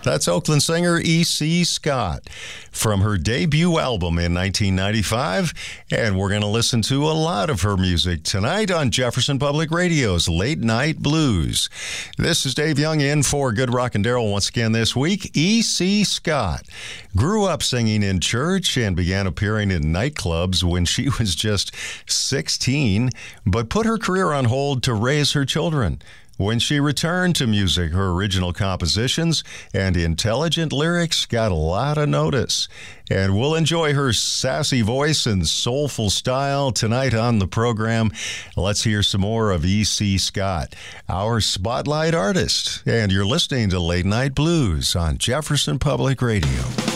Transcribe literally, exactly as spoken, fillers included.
That's Oakland singer E C. Scott from her debut album in nineteen ninety-five, and we're going to listen to a lot of her music tonight on Jefferson Public Radio's Late Night Blues. This is Dave Young in for Good Rock and Daryl once again this week. E C. Scott grew up singing in church and began appearing in nightclubs when she was just sixteen, but put her career on hold to raise her children. When she returned to music, her original compositions and intelligent lyrics got a lot of notice. And we'll enjoy her sassy voice and soulful style tonight on the program. Let's hear some more of E C. Scott, our spotlight artist. And you're listening to Late Night Blues on Jefferson Public Radio.